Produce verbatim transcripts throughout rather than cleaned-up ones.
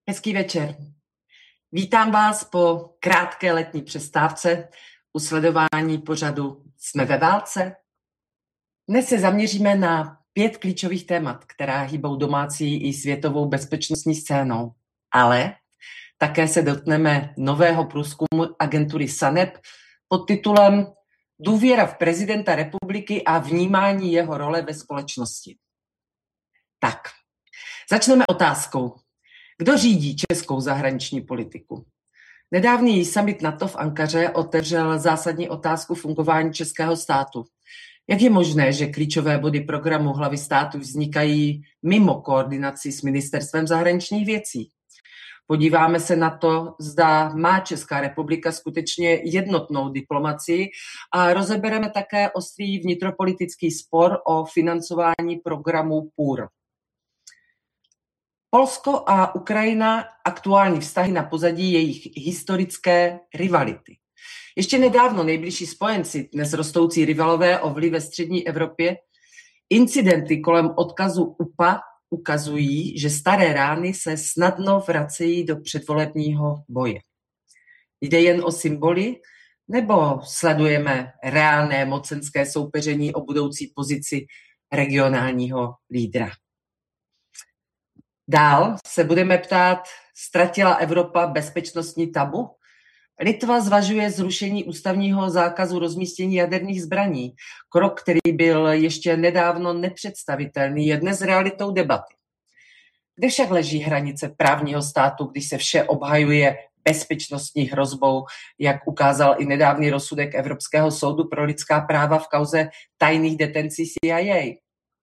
Hezký večer. Vítám vás po krátké letní přestávce u sledování pořadu Jsme ve válce. Dnes se zaměříme na pět klíčových témat, která hýbou domácí i světovou bezpečnostní scénou. Ale také se dotkneme nového průzkumu agentury SANEP pod titulem Důvěra v prezidenta republiky a vnímání jeho role ve společnosti. Tak, začneme otázkou. Kdo řídí českou zahraniční politiku? Nedávný summit NATO v Ankaře otevřel zásadní otázku fungování českého státu. Jak je možné, že klíčové body programu hlavy státu vznikají mimo koordinaci s ministerstvem zahraničních věcí? Podíváme se na to, zda má Česká republika skutečně jednotnou diplomacii a rozebereme také ostrý vnitropolitický spor o financování programu P U R. Polsko a Ukrajina, aktuální vztahy na pozadí jejich historické rivality. Ještě nedávno nejbližší spojenci, dnes rostoucí rivalové o vliv ve střední Evropě, incidenty kolem odkazu U P A ukazují, že staré rány se snadno vracejí do předvolebního boje. Jde jen o symboly, nebo sledujeme reálné mocenské soupeření o budoucí pozici regionálního lídra? Dál se budeme ptát, ztratila Evropa bezpečnostní tabu? Litva zvažuje zrušení ústavního zákazu rozmístění jaderných zbraní. Krok, který byl ještě nedávno nepředstavitelný, je dnes realitou debaty. Kde však leží hranice právního státu, když se vše obhajuje bezpečnostní hrozbou, jak ukázal i nedávný rozsudek Evropského soudu pro lidská práva v kauze tajných detencí C I A?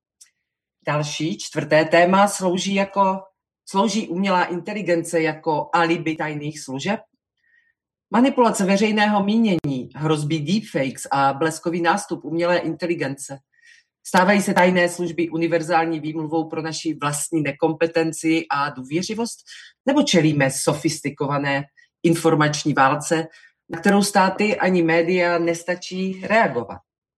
Další, čtvrté téma, slouží, jako, slouží umělá inteligence jako alibi tajných služeb? Manipulace veřejného mínění, hrozby deepfakes a bleskový nástup umělé inteligence. Stávají se tajné služby univerzální výmluvou pro naši vlastní nekompetenci a důvěřivost? Nebo čelíme sofistikované informační válce, na kterou státy ani média nestačí reagovat?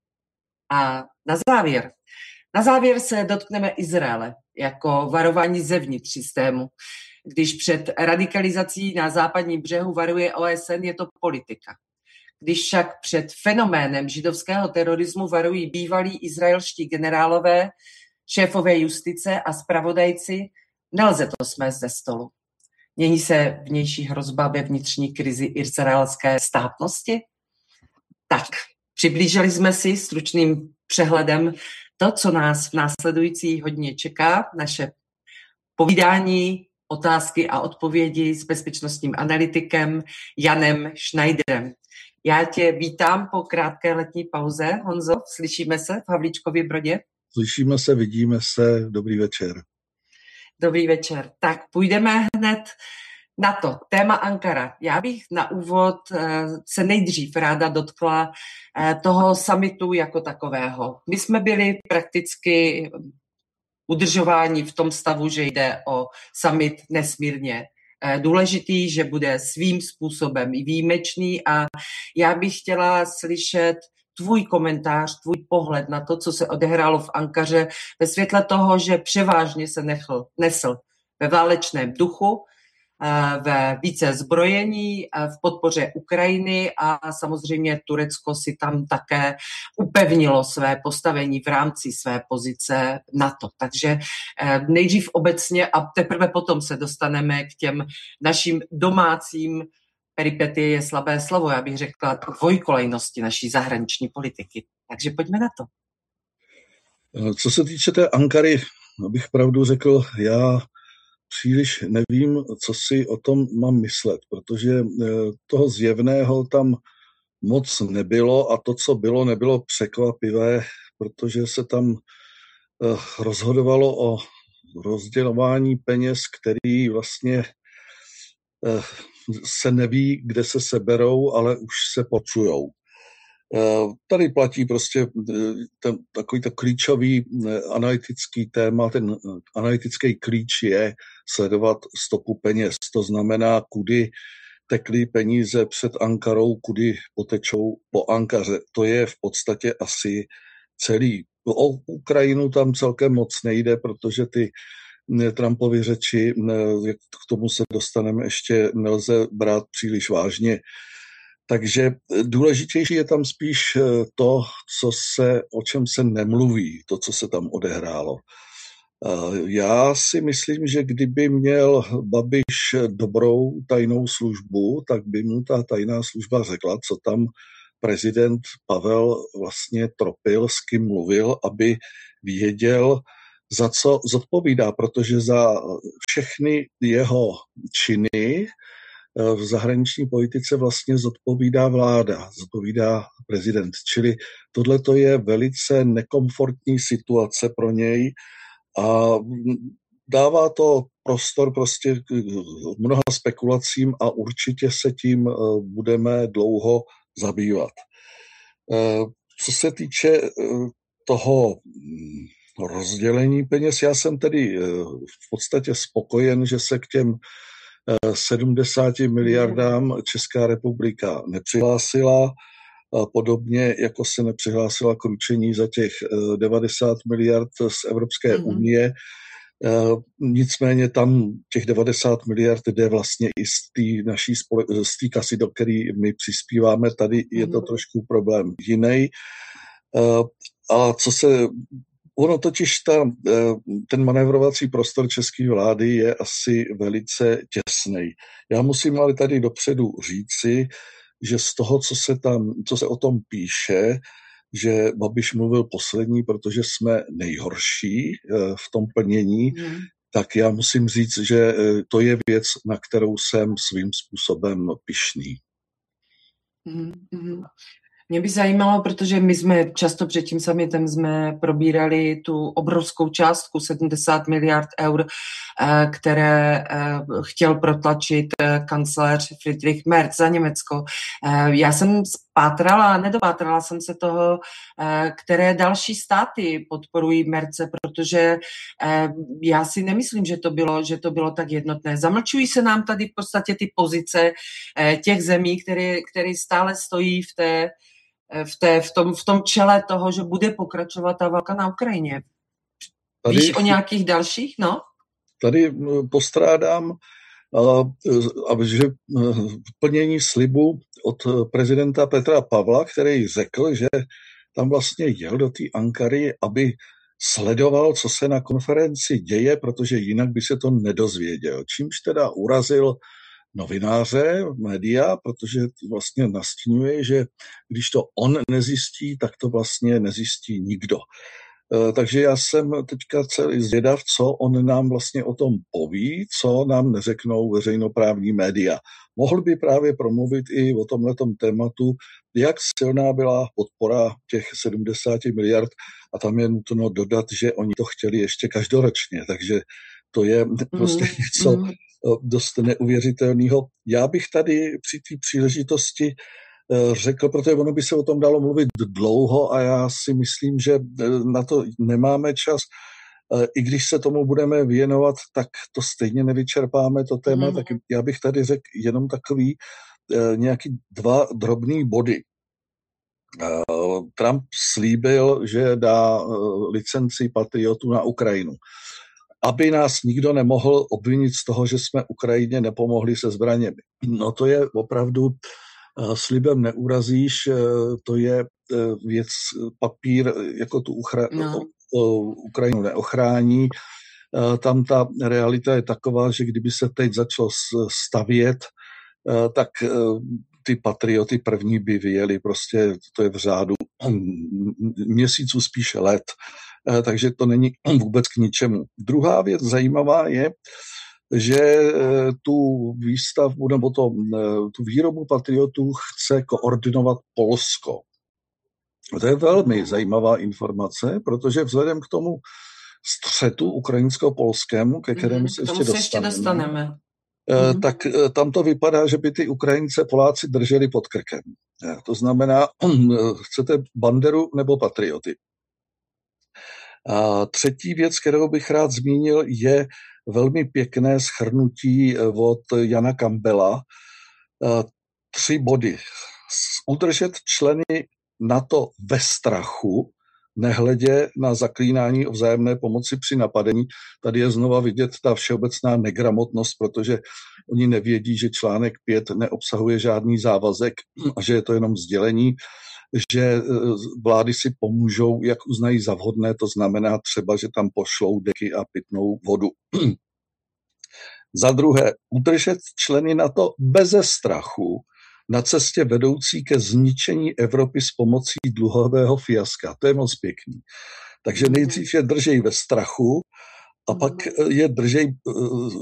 A na závěr. Na závěr se dotkneme Izraele jako varování zevnitř systému. Když před radikalizací na západním břehu varuje O S N, je to politika. Když však před fenoménem židovského terorismu varují bývalí izraelští generálové, šéfové justice a zpravodajci, nelze to smést ze stolu. Mění se vnější hrozba ve vnitřní krizi izraelské státnosti? Tak, přiblížili jsme si stručným přehledem to, co nás v následující hodině čeká, naše povídání, otázky a odpovědi s bezpečnostním analytikem Janem Schneiderem. Já tě vítám po krátké letní pauze. Honzo, slyšíme se v Havlíčkově Brodě? Slyšíme se, vidíme se. Dobrý večer. Dobrý večer. Tak půjdeme hned na to. Téma Ankara. Já bych na úvod se nejdřív ráda dotkla toho summitu jako takového. My jsme byli prakticky udržováni v tom stavu, že jde o summit nesmírně důležitý, že bude svým způsobem i výjimečný a já bych chtěla slyšet tvůj komentář, tvůj pohled na to, co se odehrálo v Ankaře ve světle toho, že převážně se nechl, nesl ve válečném duchu, ve více zbrojení, v podpoře Ukrajiny a samozřejmě Turecko si tam také upevnilo své postavení v rámci své pozice NATO. Takže nejdřív obecně a teprve potom se dostaneme k těm našim domácím, peripetie je slabé slovo, já bych řekla dvojkolejnosti naší zahraniční politiky. Takže pojďme na to. Co se týče té Ankary, abych pravdu řekl, já příliš nevím, co si o tom mám myslet, protože toho zjevného tam moc nebylo a to, co bylo, nebylo překvapivé, protože se tam rozhodovalo o rozdělování peněz, který vlastně se neví, kde se seberou, ale už se počujou. Tady platí prostě ten, takový to klíčový analytický téma, ten analytický klíč je sledovat stopu peněz. To znamená, kudy tekly peníze před Ankarou, kudy potečou po Ankaře. To je v podstatě asi celý. O Ukrajinu tam celkem moc nejde, protože ty Trumpovy řeči, k tomu se dostaneme ještě, nelze brát příliš vážně. Takže důležitější je tam spíš to, co se, o čem se nemluví, to, co se tam odehrálo. Já si myslím, že kdyby měl Babiš dobrou tajnou službu, tak by mu ta tajná služba řekla, co tam prezident Pavel vlastně tropil, s kým mluvil, aby věděl, za co zodpovídá, protože za všechny jeho činy v zahraniční politice vlastně zodpovídá vláda, zodpovídá prezident. Čili tohleto je velice nekomfortní situace pro něj a dává to prostor prostě k mnoha spekulacím a určitě se tím budeme dlouho zabývat. Co se týče toho rozdělení peněz, já jsem tedy v podstatě spokojen, že se k těm sedmdesáti miliardám Česká republika nepřihlásila, podobně jako se nepřihlásila k ručení za těch devadesát miliard z Evropské mm. unie. Nicméně tam těch devadesát miliard jde vlastně i z té naší spole- z té kasy, do které my přispíváme. Tady je to trošku problém jiný. A co se Ono totiž ta, ten manévrovací prostor české vlády je asi velice těsný. Já musím ale tady dopředu říci, že z toho, co se tam, co se o tom píše, že Babiš mluvil poslední, protože jsme nejhorší v tom plnění, hmm. tak já musím říct, že to je věc, na kterou jsem svým způsobem pyšný. Hmm. Mě by zajímalo, protože my jsme často před tím summitem jsme probírali tu obrovskou částku sedmdesát miliard eur, které chtěl protlačit kancléř Friedrich Merz za Německo. Já jsem spátrala, nedopátrala jsem se toho, které další státy podporují Merze, protože já si nemyslím, že to bylo, že to bylo tak jednotné. Zamlčují se nám tady v podstatě ty pozice těch zemí, které, které stále stojí v té V, té, v, tom, v tom čele toho, že bude pokračovat ta válka na Ukrajině. Tady, Víš o nějakých dalších? No? Tady postrádám, že plnění slibu od prezidenta Petra Pavla, který řekl, že tam vlastně jel do té Ankary, aby sledoval, co se na konferenci děje, protože jinak by se to nedozvěděl. Čímž teda urazil novináře, média, protože vlastně nastínuje, že když to on nezjistí, tak to vlastně nezjistí nikdo. Takže já jsem teďka celý zvědav, co on nám vlastně o tom poví, co nám neřeknou veřejnoprávní média. Mohl by právě promluvit i o tomhletom tématu, jak silná byla podpora těch sedmdesáti miliard a tam je nutno dodat, že oni to chtěli ještě každoročně, takže to je prostě mm, něco mm. dost neuvěřitelného. Já bych tady při té příležitosti řekl, protože ono by se o tom dalo mluvit dlouho a já si myslím, že na to nemáme čas. I když se tomu budeme věnovat, tak to stejně nevyčerpáme to téma, mm. tak já bych tady řekl jenom takový nějaký dva drobný body. Trump slíbil, že dá licenci patriotů na Ukrajinu, aby nás nikdo nemohl obvinit z toho, že jsme Ukrajině nepomohli se zbraněmi. No to je opravdu slibem neurazíš, to je věc, papír, jako tu uchra- no. Ukrajinu neochrání. Tam ta realita je taková, že kdyby se teď začalo stavět, tak ty patrioty první by vyjeli, prostě to je v řádu měsíců, spíše let, takže to není vůbec k ničemu. Druhá věc zajímavá je, že tu výstavbu nebo to, tu výrobu patriotů chce koordinovat Polsko. To je velmi zajímavá informace, protože vzhledem k tomu střetu ukrajinsko-polskému, ke kterému se, ještě, se ještě dostaneme, tak tam to vypadá, že by ty Ukrajince Poláci drželi pod krkem. To znamená, chcete Banderu nebo patrioty. A třetí věc, kterou bych rád zmínil, je velmi pěkné shrnutí od Jana Campbella. Tři body. Udržet členy NATO ve strachu, nehledě na zaklínání o vzájemné pomoci při napadení. Tady je znova vidět ta všeobecná negramotnost, protože oni nevědí, že článek pět neobsahuje žádný závazek a že je to jenom sdělení, že vlády si pomůžou, jak uznají za vhodné, to znamená třeba, že tam pošlou deky a pitnou vodu. Za druhé, udržet členy NATO beze strachu na cestě vedoucí ke zničení Evropy s pomocí dluhového fiaska. To je moc pěkný. Takže nejdřív je držej ve strachu a pak je držej